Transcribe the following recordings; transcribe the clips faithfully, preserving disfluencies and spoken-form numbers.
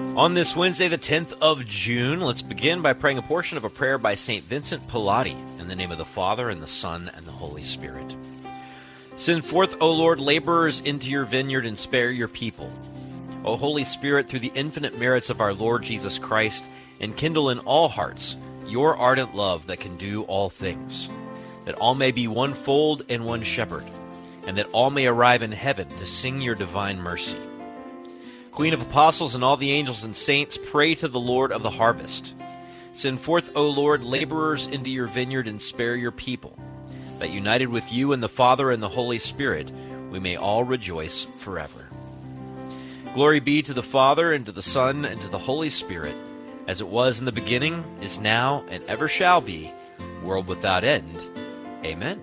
On this Wednesday, the tenth of June, let's begin by praying a portion of a prayer by Saint Vincent Pallotti in the name of the Father, and the Son, and the Holy Spirit. Send forth, O Lord, laborers into your vineyard, and spare your people. O Holy Spirit, through the infinite merits of our Lord Jesus Christ, enkindle in all hearts your ardent love that can do all things, that all may be one fold and one shepherd, and that all may arrive in heaven to sing your divine mercy. Queen of apostles and all the angels and saints, pray to the Lord of the harvest. Send forth, O Lord, laborers into your vineyard, and spare your people, that united with you and the Father and the Holy Spirit, we may all rejoice forever. Glory be to the Father, and to the Son, and to the Holy Spirit, as it was in the beginning, is now, and ever shall be, world without end. Amen.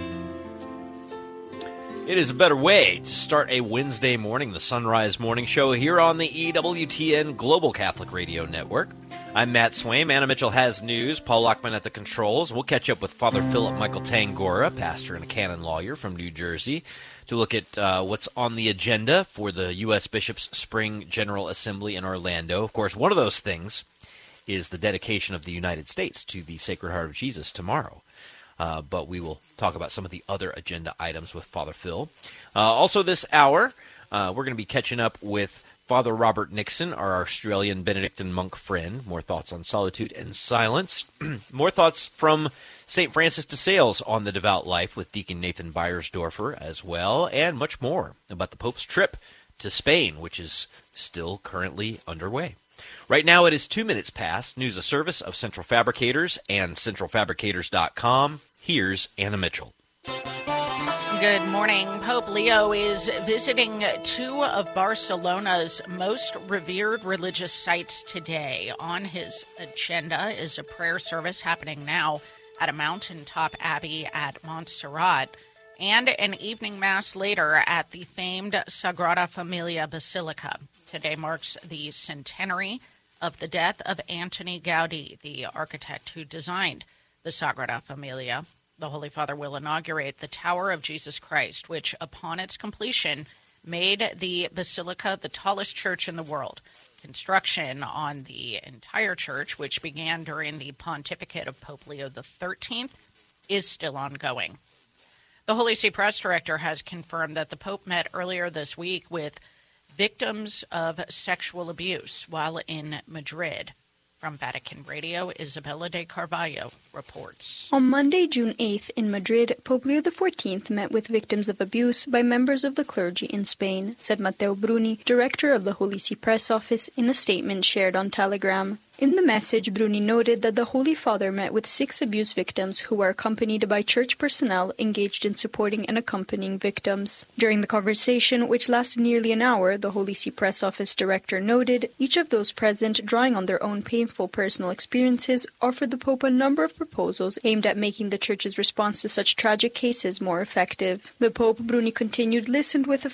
It is a better way to start a Wednesday morning, the Sunrise Morning Show here on the E W T N Global Catholic Radio Network. I'm Matt Swaim. Anna Mitchell has news. Paul Lockman at the controls. We'll catch up with Father Philip Michael Tangora, pastor and a canon lawyer from New Jersey, to look at uh, what's on the agenda for the U S Bishops' Spring General Assembly in Orlando. Of course, one of those things is the dedication of the United States to the Sacred Heart of Jesus tomorrow. Uh, but we will talk about some of the other agenda items with Father Phil. Uh, also this hour, uh, we're going to be catching up with Father Robert Nixon, our Australian Benedictine monk friend. More thoughts on solitude and silence. More thoughts from Saint Francis de Sales on the devout life with Deacon Nathan Beiersdorfer as well, and much more about the Pope's trip to Spain, which is still currently underway. Right now it is two minutes past. News a service of Central Fabricators and central fabricators dot com. Here's Anna Mitchell. Good morning. Pope Leo is visiting two of Barcelona's most revered religious sites today. On his agenda is a prayer service happening now at a mountaintop abbey at Montserrat, and an evening mass later at the famed Sagrada Familia Basilica. Today marks the centenary of the death of Antoni Gaudí, the architect who designed the Sagrada Familia. The Holy Father will inaugurate the Tower of Jesus Christ, which, upon its completion, made the Basilica the tallest church in the world. Construction on the entire church, which began during the pontificate of Pope Leo the thirteenth, is still ongoing. The Holy See Press Director has confirmed that the Pope met earlier this week with victims of sexual abuse while in Madrid. From Vatican Radio, Isabella de Carvalho reports. On Monday, June eighth, in Madrid, Pope Leo the fourteenth met with victims of abuse by members of the clergy in Spain, said Matteo Bruni, director of the Holy See Press Office, in a statement shared on Telegram. In the message, Bruni noted that the Holy Father met with six abuse victims who were accompanied by church personnel engaged in supporting and accompanying victims. During the conversation, which lasted nearly an hour, the Holy See Press Office director noted, each of those present, drawing on their own painful personal experiences, offered the Pope a number of proposals aimed at making the Church's response to such tragic cases more effective. The Pope, Bruni continued, listened with